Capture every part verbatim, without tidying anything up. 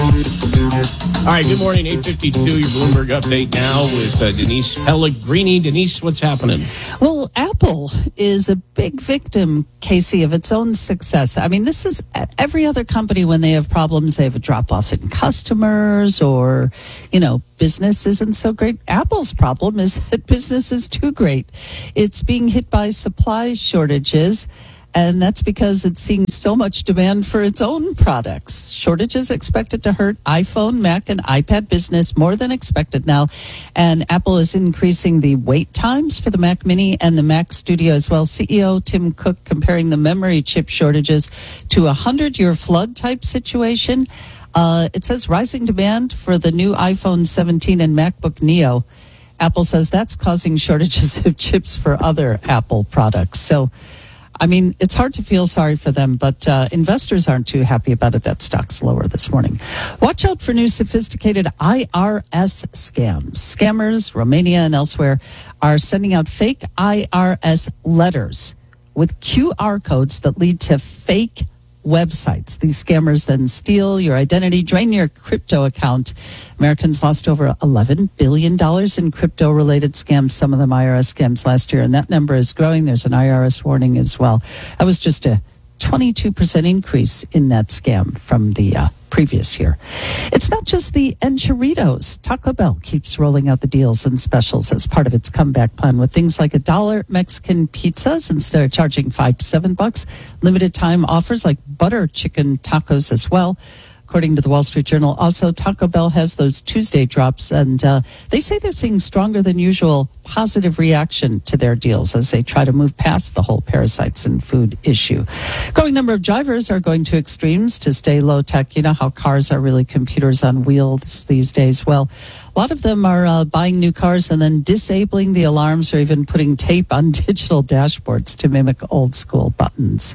All right, good morning, eight fifty-two, your Bloomberg update now with uh, Denise Pellegrini. Denise, what's happening? Well, Apple is a big victim, Casey, of its own success. I mean, this is every other company when they have problems, they have a drop-off in customers or, you know, business isn't so great. Apple's problem is that business is too great. It's being hit by supply shortages. And that's because it's seeing so much demand for its own products. Shortages expected to hurt iPhone, Mac, and iPad business more than expected now. And Apple is increasing the wait times for the Mac Mini and the Mac Studio as well. C E O Tim Cook comparing the memory chip shortages to a hundred-year flood type situation. Uh, it says rising demand for the new iPhone seventeen and MacBook Neo. Apple says that's causing shortages of chips for other Apple products. So, I mean, it's hard to feel sorry for them, but uh, investors aren't too happy about it. That stock's lower this morning. Watch out for new sophisticated I R S scams. Scammers, Romania and elsewhere, are sending out fake I R S letters with Q R codes that lead to fake websites. These scammers then steal your identity, drain your crypto account. Americans lost over eleven billion dollars in crypto-related scams, some of them I R S scams last year, and that number is growing. There's an I R S warning as well. That was just a twenty-two percent increase in that scam from the uh, previous year. It's not just the Enchiritos. Taco Bell keeps rolling out the deals and specials as part of its comeback plan with things like a dollar Mexican pizzas instead of charging five to seven bucks. Limited time offers like butter chicken tacos as well. According to the Wall Street Journal, also Taco Bell has those Tuesday drops, and uh, they say they're seeing stronger than usual positive reaction to their deals as they try to move past the whole parasites and food issue. Growing number of drivers are going to extremes to stay low tech. You know how cars are really computers on wheels these days. Well, a lot of them are uh, buying new cars and then disabling the alarms or even putting tape on digital dashboards to mimic old school buttons.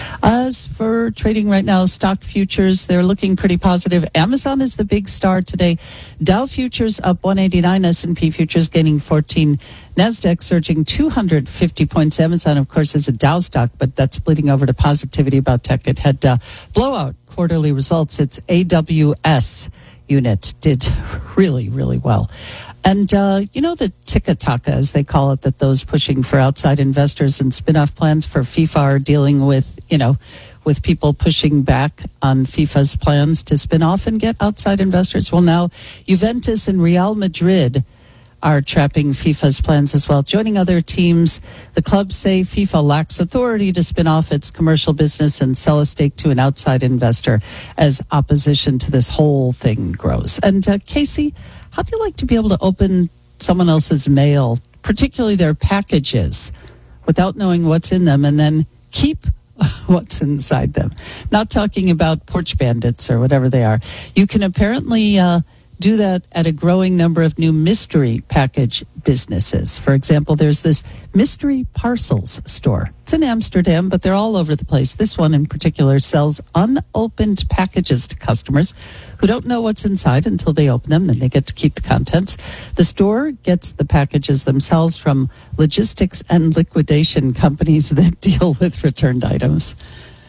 As for trading right now, stock futures, they're looking pretty positive. Amazon is the big star today. Dow futures up one eighty-nine, S and P futures gaining fourteen. NASDAQ surging two hundred fifty points. Amazon, of course, is a Dow stock, but that's bleeding over to positivity about tech. It had uh, blowout quarterly results. Its A W S unit did really, really well. And, uh, you know, the tiki-taka, as they call it, that those pushing for outside investors and spin-off plans for FIFA are dealing with, you know, with people pushing back on FIFA's plans to spin off and get outside investors. Well, now Juventus and Real Madrid are trapping FIFA's plans as well. Joining other teams, the clubs say FIFA lacks authority to spin off its commercial business and sell a stake to an outside investor as opposition to this whole thing grows. And uh, Casey, how do you like to be able to open someone else's mail, particularly their packages, without knowing what's in them and then keep what's inside them? Not talking about porch bandits or whatever they are. You can apparently uh, do that at a growing number of new mystery package businesses. For example, there's this mystery parcels store. It's in Amsterdam, but they're all over the place. This one in particular sells unopened packages to customers who don't know what's inside until they open them, and they get to keep the contents. The store gets the packages themselves from logistics and liquidation companies that deal with returned items.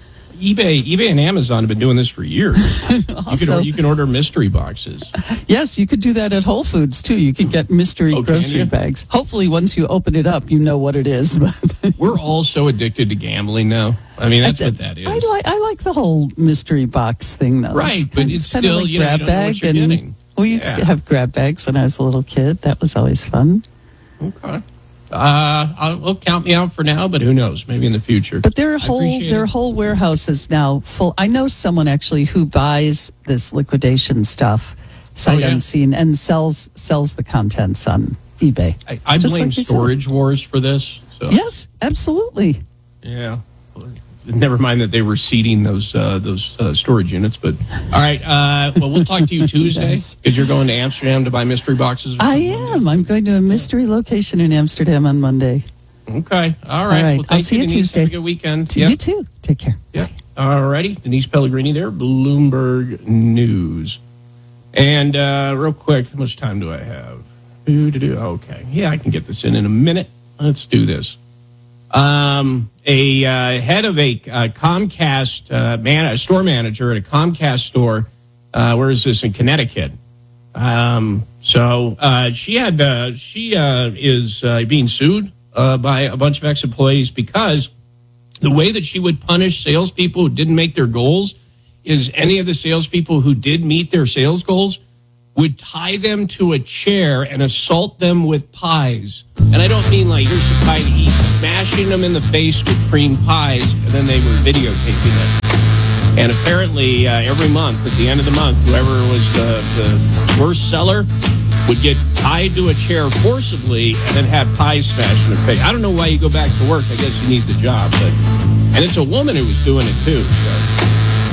eBay, eBay and Amazon have been doing this for years. also, you, can, you can order mystery boxes. Yes, you could do that at Whole Foods, too. You could get mystery oh, grocery bags. Hopefully, once you open it up, you know what it is. We're all so addicted to gambling now. I mean, that's I, what that is. I like, I like the whole mystery box thing, though. Right, it's but kind, it's, it's still, like you, know, you don't know what you're and, getting. We used yeah. to have grab bags when I was a little kid. That was always fun. Okay. Uh, I'll, well, count me out for now, but who knows? Maybe in the future. But their whole their it. whole warehouse is now full. I know someone actually who buys this liquidation stuff, sight oh, yeah. unseen, and sells sells the contents on eBay. I, I blame like Storage Wars for this. So. Yes, absolutely. Yeah. Never mind that they were seeding those uh, those uh, storage units. But all right, uh, well, we'll talk to you Tuesday because yes. you're going to Amsterdam to buy mystery boxes. I am. I'm going to a mystery location in Amsterdam on Monday. Okay. All right. All right. Well, thank I'll see you, you Tuesday. Have a good weekend. To yep. You too. Take care. Yeah. All righty. Denise Pellegrini there, Bloomberg News. And uh, real quick, how much time do I have? Okay. Yeah, I can get this in in a minute. Let's do this. Um, a uh, head of a uh, Comcast uh, man, a store manager at a Comcast store Uh, where is this? In Connecticut. Um, so uh, she had uh, she uh, is uh, being sued uh, by a bunch of ex-employees because the way that she would punish salespeople who didn't make their goals is any of the salespeople who did meet their sales goals would tie them to a chair and assault them with pies. And I don't mean like here's a pie to eat, smashing them in the face with cream pies, and then they were videotaping it. And apparently, uh, every month, at the end of the month, whoever was the, the worst seller would get tied to a chair forcibly and then have pies smashed in their face. I don't know why you go back to work. I guess you need the job. But and it's a woman who was doing it, too. So.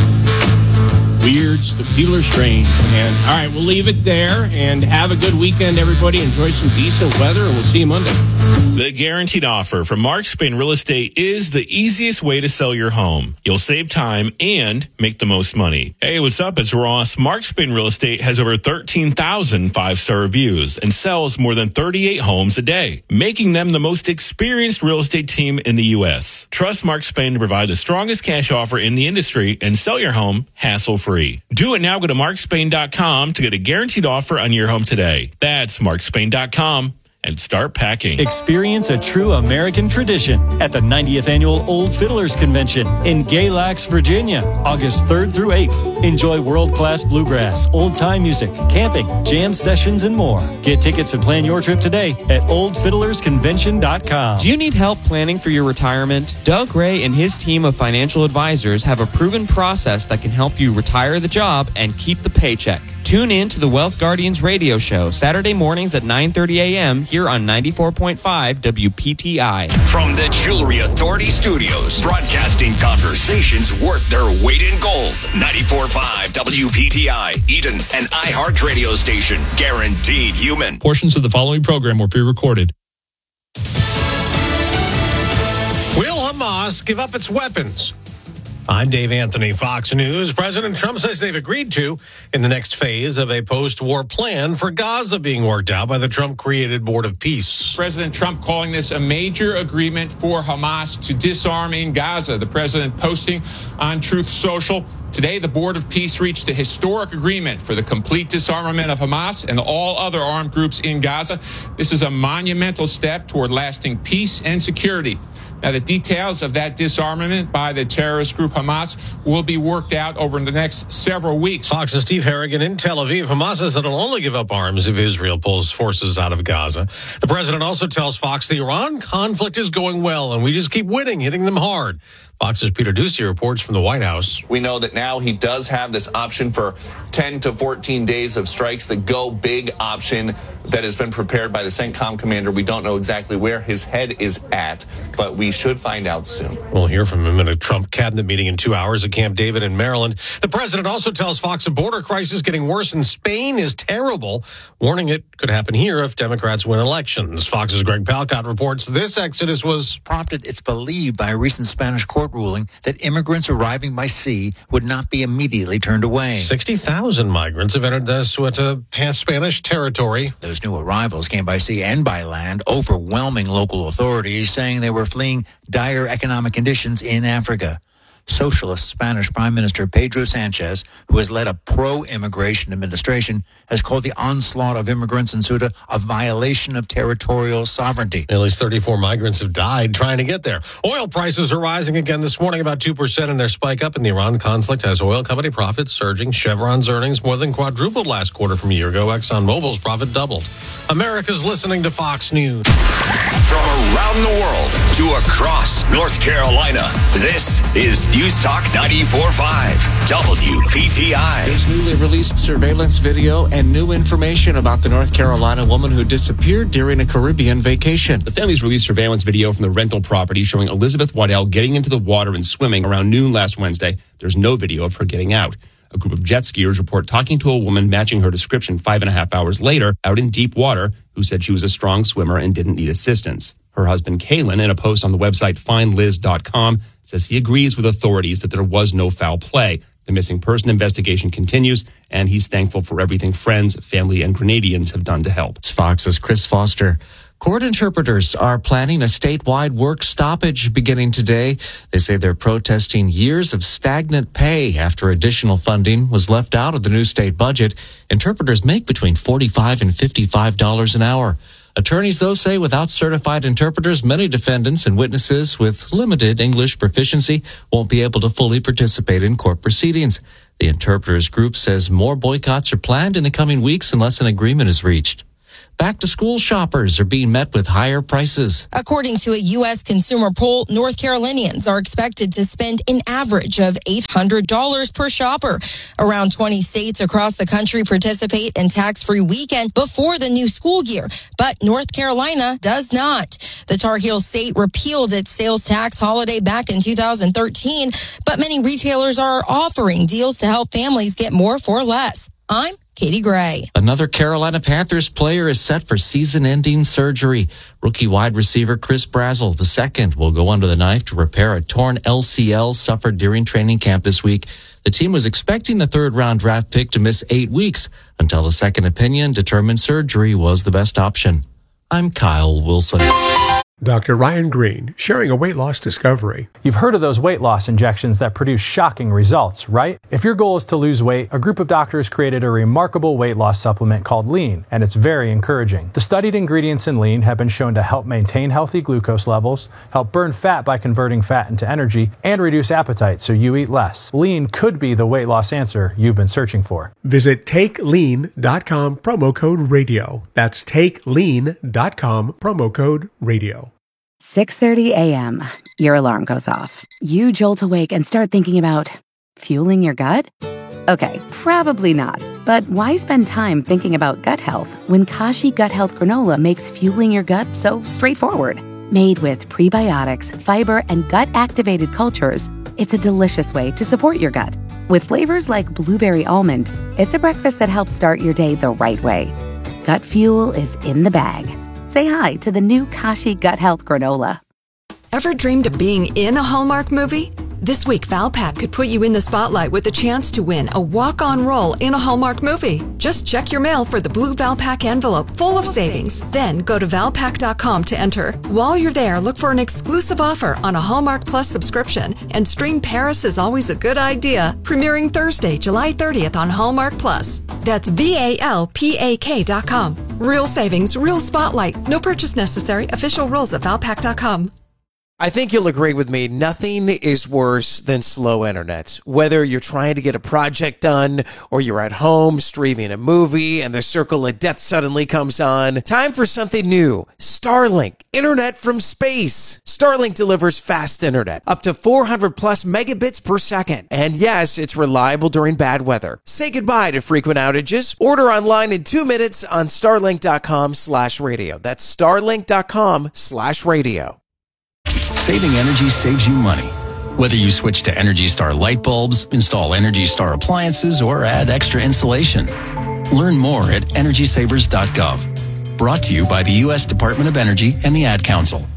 Weird. People are strange. And, all right, we'll leave it there. And have a good weekend, everybody. Enjoy some decent weather, and we'll see you Monday. The Guaranteed Offer from Mark Spain Real Estate is the easiest way to sell your home. You'll save time and make the most money. Hey, what's up? It's Ross. Mark Spain Real Estate has over thirteen thousand five-star reviews and sells more than thirty-eight homes a day, making them the most experienced real estate team in the U S. Trust Mark Spain to provide the strongest cash offer in the industry and sell your home hassle-free. Do it now. Go to mark spain dot com to get a guaranteed offer on your home today. That's mark spain dot com. And start packing. Experience a true American tradition at the ninetieth Annual Old Fiddlers Convention in Galax, Virginia, August third through eighth. Enjoy world-class bluegrass, old-time music, camping, jam sessions, and more. Get tickets and plan your trip today at old fiddlers convention dot com. Do you need help planning for your retirement? Doug Ray and his team of financial advisors have a proven process that can help you retire the job and keep the paycheck. Tune in to the Wealth Guardians radio show Saturday mornings at nine thirty a.m. here on ninety-four point five W P T I. From the Jewelry Authority Studios, broadcasting conversations worth their weight in gold. ninety-four point five W P T I, Eden, an iHeart radio station. Guaranteed human. Portions of the following program were pre-recorded. Will Hamas give up its weapons? I'm Dave Anthony, Fox News. President Trump says they've agreed to in the next phase of a post-war plan for Gaza being worked out by the Trump-created Board of Peace. President Trump calling this a major agreement for Hamas to disarm in Gaza. The president posting on Truth Social. Today, the Board of Peace reached a historic agreement for the complete disarmament of Hamas and all other armed groups in Gaza. This is a monumental step toward lasting peace and security. Now, the details of that disarmament by the terrorist group Hamas will be worked out over the next several weeks. Fox's Steve Harrigan in Tel Aviv. Hamas says it'll only give up arms if Israel pulls forces out of Gaza. The president also tells Fox the Iran conflict is going well, and we just keep winning, hitting them hard. Fox's Peter Ducey reports from the White House. We know that now he does have this option for ten to fourteen days of strikes, the go big option that has been prepared by the CENTCOM commander. We don't know exactly where his head is at, but we should find out soon. We'll hear from him in a Trump cabinet meeting in two hours at Camp David in Maryland. The president also tells Fox a border crisis getting worse in Spain is terrible, warning it could happen here if Democrats win elections. Fox's Greg Palcott reports this exodus was prompted, it's believed, by a recent Spanish court ruling that immigrants arriving by sea would not be immediately turned away. sixty thousand migrants have entered the Ceuta Spanish territory. Those new arrivals came by sea and by land, overwhelming local authorities, saying they were fleeing dire economic conditions in Africa. Socialist Spanish Prime Minister Pedro Sanchez, who has led a pro-immigration administration, has called the onslaught of immigrants in Ceuta a violation of territorial sovereignty. At least thirty-four migrants have died trying to get there. Oil prices are rising again this morning, about two percent in their spike up in the Iran conflict has oil company profits surging. Chevron's earnings more than quadrupled last quarter from a year ago. ExxonMobil's profit doubled. America's listening to Fox News. From around the world to across North Carolina, this is News Talk ninety-four point five W P T I. There's newly released surveillance video and new information about the North Carolina woman who disappeared during a Caribbean vacation. The family's released surveillance video from the rental property showing Elizabeth Waddell getting into the water and swimming around noon last Wednesday. There's no video of her getting out. A group of jet skiers report talking to a woman matching her description five and a half hours later out in deep water who said she was a strong swimmer and didn't need assistance. Her husband, Kalen, in a post on the website find liz dot com, says he agrees with authorities that there was no foul play. The missing person investigation continues, and he's thankful for everything friends, family, and Grenadians have done to help. It's Fox's Chris Foster. Court interpreters are planning a statewide work stoppage beginning today. They say they're protesting years of stagnant pay after additional funding was left out of the new state budget. Interpreters make between forty-five dollars and fifty-five dollars an hour. Attorneys, though, say without certified interpreters, many defendants and witnesses with limited English proficiency won't be able to fully participate in court proceedings. The interpreters group says more boycotts are planned in the coming weeks unless an agreement is reached. Back-to-school shoppers are being met with higher prices. According to a U S consumer poll, North Carolinians are expected to spend an average of eight hundred dollars per shopper. Around twenty states across the country participate in tax-free weekend before the new school year, but North Carolina does not. The Tar Heel state repealed its sales tax holiday back in two thousand thirteen, but many retailers are offering deals to help families get more for less. I'm Katie Gray. Another Carolina Panthers player is set for season-ending surgery. Rookie wide receiver Chris Brazzell the second will go under the knife to repair a torn L C L suffered during training camp this week. The team was expecting the third-round draft pick to miss eight weeks until a second opinion determined surgery was the best option. I'm Kyle Wilson. Doctor Ryan Green, sharing a weight loss discovery. You've heard of those weight loss injections that produce shocking results, right? If your goal is to lose weight, a group of doctors created a remarkable weight loss supplement called Lean, and it's very encouraging. The studied ingredients in Lean have been shown to help maintain healthy glucose levels, help burn fat by converting fat into energy, and reduce appetite so you eat less. Lean could be the weight loss answer you've been searching for. Visit take lean dot com, promo code radio. That's take lean dot com, promo code radio. six thirty a.m. Your alarm goes off. You jolt awake and start thinking about fueling your gut? Okay, probably not. But why spend time thinking about gut health when Kashi Gut Health Granola makes fueling your gut so straightforward? Made with prebiotics, fiber, and gut-activated cultures, it's a delicious way to support your gut. With flavors like blueberry almond, it's a breakfast that helps start your day the right way. Gut fuel is in the bag. Say hi to the new Kashi Gut Health Granola. Ever dreamed of being in a Hallmark movie? This week, Valpak could put you in the spotlight with a chance to win a walk-on role in a Hallmark movie. Just check your mail for the blue Valpak envelope full of savings. Then go to valpak dot com to enter. While you're there, look for an exclusive offer on a Hallmark Plus subscription and stream Paris is Always a Good Idea, premiering Thursday, July thirtieth on Hallmark Plus. That's V A L P A K dot com. Real savings, real spotlight. No purchase necessary. Official rules at valpak dot com. I think you'll agree with me, nothing is worse than slow internet. Whether you're trying to get a project done or you're at home streaming a movie and the circle of death suddenly comes on, time for something new. Starlink, internet from space. Starlink delivers fast internet, up to four hundred plus megabits per second. And yes, it's reliable during bad weather. Say goodbye to frequent outages. Order online in two minutes on starlink dot com slash radio. That's starlink dot com slash radio. Saving energy saves you money. Whether you switch to Energy Star light bulbs, install Energy Star appliances, or add extra insulation. Learn more at energy savers dot gov. Brought to you by the U S Department of Energy and the Ad Council.